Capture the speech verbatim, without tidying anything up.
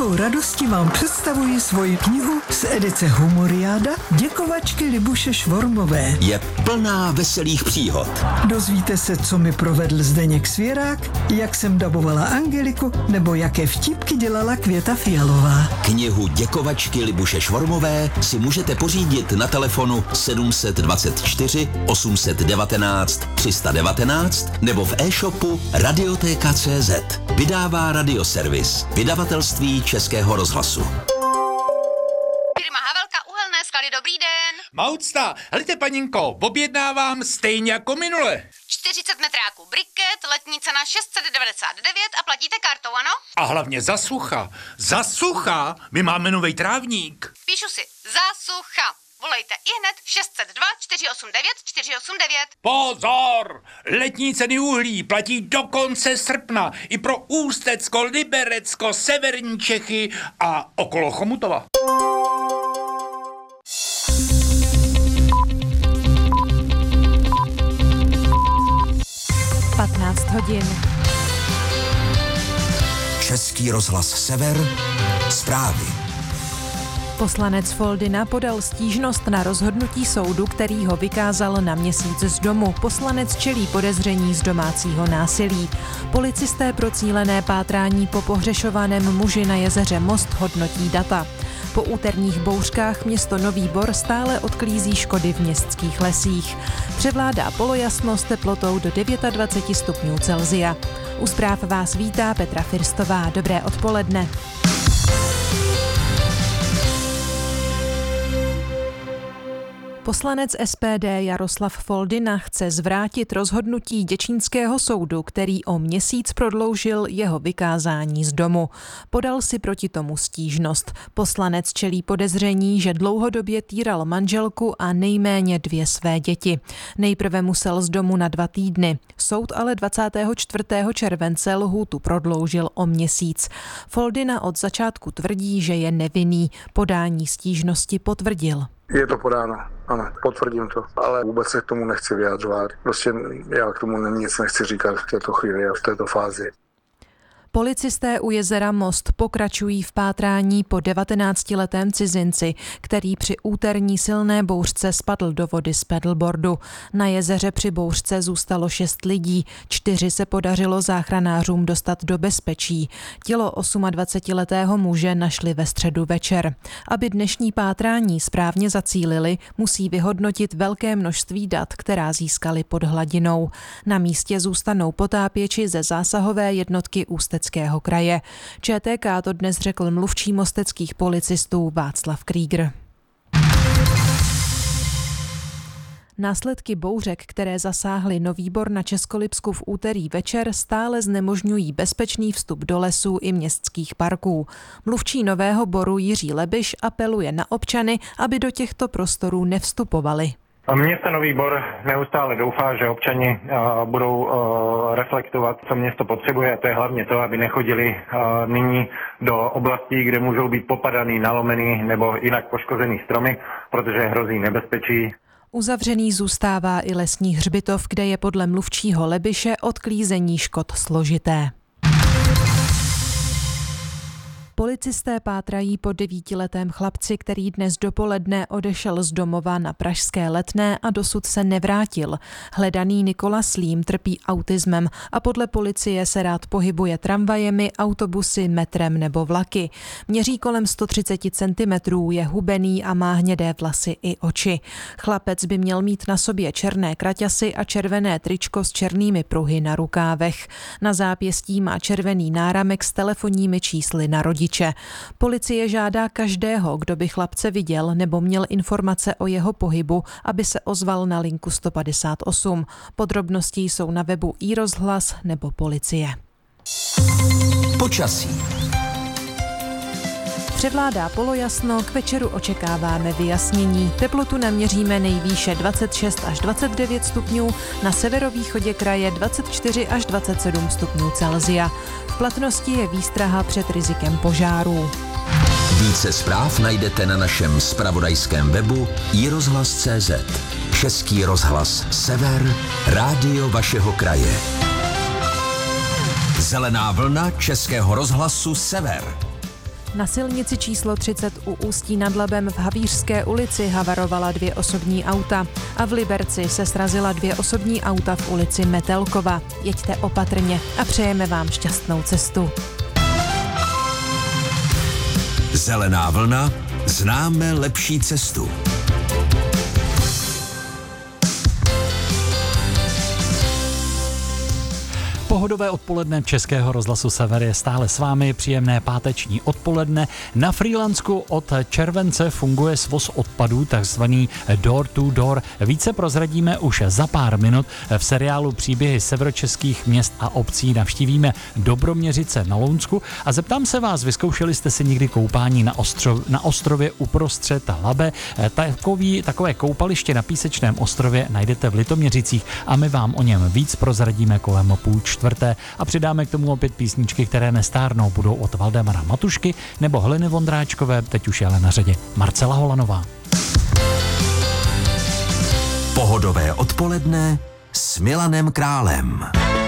velkou radostí vám představuji svoji knihu z edice Humoriáda Děkovačky Libuše Švormové. Je plná veselých příhod. Dozvíte se, co mi provedl Zdeněk Svěrák, jak jsem dabovala Angeliku, nebo jaké vtipky dělala Květa Fialová. Knihu Děkovačky Libuše Švormové si můžete pořídit na telefonu sedm dva čtyři osm jedna devět tři jedna devět nebo v e-shopu Radiotéka tečka cé zet. Vydává Radioservis, vydavatelství Českého rozhlasu. Firma Havelka Uhelné skaly, dobrý den. Maucta, helejte paninko, objednávám stejně jako minule. čtyřicet metráků briket, letní cena šest set devadesát devět a platíte kartou, ano? A hlavně za sucha. Za sucha? My máme novej trávník. Píšu si, za sucha. Volejte ihned šest set dva čtyři osm devět čtyři osm devět. Pozor! Letní ceny uhlí platí do konce srpna i pro Ústecko, Liberecko, severní Čechy a okolo Chomutova. patnáct hodin. Český rozhlas Sever, zprávy. Poslanec Foldyna podal stížnost na rozhodnutí soudu, který ho vykázal na měsíc z domu. Poslanec čelí podezření z domácího násilí. Policisté pro cílené pátrání po pohřešovaném muži na jezeře Most hodnotí data. Po úterních bouřkách město Nový Bor stále odklízí škody v městských lesích. Převládá polojasno s teplotou do dvacet devět stupňů Celsia. U zpráv vás vítá Petra Firstová. Dobré odpoledne. Poslanec es pé dé Jaroslav Foldyna chce zvrátit rozhodnutí děčínského soudu, který o měsíc prodloužil jeho vykázání z domu. Podal si proti tomu stížnost. Poslanec čelí podezření, že dlouhodobě týral manželku a nejméně dvě své děti. Nejprve musel z domu na dva týdny. Soud ale dvacátého čtvrtého července lhůtu prodloužil o měsíc. Foldyna od začátku tvrdí, že je nevinný. Podání stížnosti potvrdil. Je to podáno, ano, potvrdím to, ale vůbec se k tomu nechci vyjadřovat. Prostě já k tomu nic nechci říkat v této chvíli a v této fázi. Policisté u jezera Most pokračují v pátrání po devatenáctiletém cizinci, který při úterní silné bouřce spadl do vody z paddleboardu. Na jezeře při bouřce zůstalo šest lidí, čtyři se podařilo záchranářům dostat do bezpečí. Tělo dvacetiosmiletého muže našli ve středu večer. Aby dnešní pátrání správně zacílili, musí vyhodnotit velké množství dat, která získali pod hladinou. Na místě zůstanou potápěči ze zásahové jednotky Ústeckého kraje. Č T K to dnes řekl mluvčí mosteckých policistů Václav Krieger. Následky bouřek, které zasáhly Nový Bor na Českolipsku v úterý večer, stále znemožňují bezpečný vstup do lesů i městských parků. Mluvčí Nového Boru Jiří Lebiš apeluje na občany, aby do těchto prostorů nevstupovali. Město Nový Bor neustále doufá, že občani uh, budou uh, reflektovat, co město potřebuje, a to je hlavně to, aby nechodili uh, nyní do oblastí, kde můžou být popadaný, nalomený nebo jinak poškozený stromy, protože hrozí nebezpečí. Uzavřený zůstává i lesní hřbitov, kde je podle mluvčího Lebiše odklízení škod složité. Policisté pátrají po devítiletém chlapci, který dnes dopoledne odešel z domova na pražské Letné a dosud se nevrátil. Hledaný Nikola Slím trpí autismem a podle policie se rád pohybuje tramvajemi, autobusy, metrem nebo vlaky. Měří kolem sto třicet centimetrů, je hubený a má hnědé vlasy i oči. Chlapec by měl mít na sobě černé kraťasy a červené tričko s černými pruhy na rukávech. Na zápěstí má červený náramek s telefonními čísly na rodiče. Policie žádá každého, kdo by chlapce viděl nebo měl informace o jeho pohybu, aby se ozval na linku sto padesát osm. Podrobnosti jsou na webu iRozhlas nebo policie. Počasí. Převládá polojasno, k večeru očekáváme vyjasnění. Teplotu naměříme nejvýše dvacet šest až dvacet devět stupňů, na severovýchodě kraje dvacet čtyři až dvacet sedm stupňů Celsia. V platnosti je výstraha před rizikem požárů. Více zpráv najdete na našem zpravodajském webu i rozhlas tečka cé zet. Český rozhlas Sever, rádio vašeho kraje. Zelená vlna Českého rozhlasu Sever. Na silnici číslo třicet u Ústí nad Labem v Havířské ulici havarovala dvě osobní auta a v Liberci se srazila dvě osobní auta v ulici Metelkova. Jeďte opatrně a přejeme vám šťastnou cestu. Zelená vlna, známe lepší cestu. Pohodové odpoledne Českého rozhlasu Sever je stále s vámi, příjemné páteční odpoledne. Na Frýlansku od července funguje svoz odpadů, takzvaný door to door. Více prozradíme už za pár minut. V seriálu Příběhy severočeských měst a obcí navštívíme Dobroměřice na Lounsku a zeptám se vás, vyzkoušeli jste si někdy koupání na, ostro, na ostrově uprostřed Labe? Takový, takové koupaliště na Písečném ostrově najdete v Litoměřicích a my vám o něm víc prozradíme kolem půl čtvrté a přidáme k tomu opět písničky, které nestárnou, budou od Valdemara Matušky nebo Heleny Vondráčkové, teď už je ale na řadě Marcela Holanová. Pohodové odpoledne s Milanem Králem.